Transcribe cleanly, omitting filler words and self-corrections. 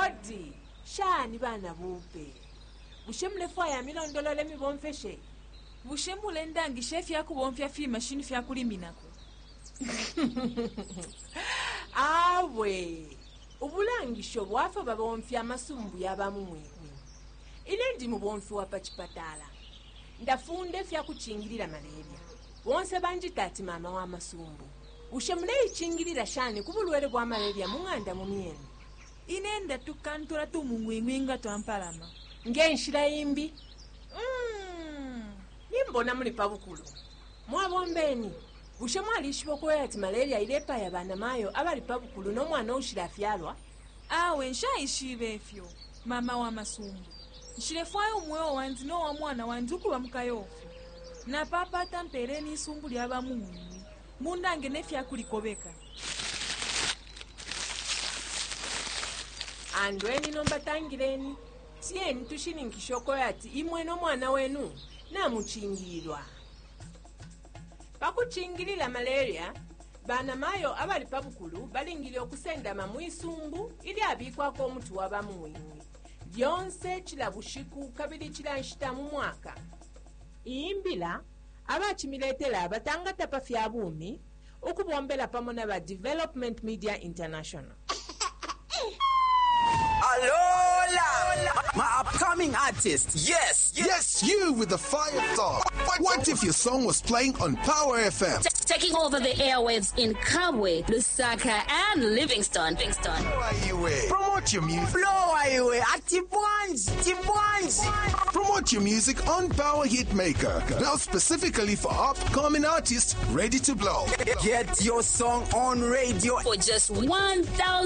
Odi, shani bana bupe. Bushemule faya milondolo lemi bonfeshe. Bushemule ndangi chef yako bonfya fi machine fya kuliminako. Awe, ubulangisho bwafa babonfya amasumbu y'abamumwemwe. Ile ndi mu bonfi wa pachipatala. Ndafunde fya kuchingirira malaria. Wonse banjitati mama wa masumbu. Ushemule ichingirira shani kubulwere bwa malaria munganda mu myeni. Inenda tukantura tumungwengwe nga twampalama. Ngenshira imbi. Nimbona muli pabukulu. Mwabombeni. Ushemwali ishiboko yati malaria ilepa ya bana mayo abali pabukulu no mwana ushira fyalwa. Awe nshaishibe fyo mama wa masumbu. Nshirefwayo umwewo wanzi no wa mwana wanjuku wa mkayofu. Na papa tampere ni sumbu lyaba mungu. Mundange nefya kulikobeka. Andweni nomba tangireni. Tieni tushininkishoko yati imwe no mwana wenu na muchingirwa. Pakuchingirira malaria, bana mayo abali pabukulu balingiri okusenda mamwisumbu ili abikwako omutu w'abamumwemwe. Byonse kilabushiku kabiri kiranshita mu mwaka. Imbila abachimiletela abatangata pafya bumi okubombela pamona ba Development Media International. Alola! My upcoming artist. Yes, you with the fire thought. What if your song was playing on Power FM? Taking over the airwaves in Kabwe, Lusaka, and Livingston. Promote your music. Promote your music on Power Hitmaker. Built specifically for upcoming artists ready to blow. Get your song on radio for just 1,000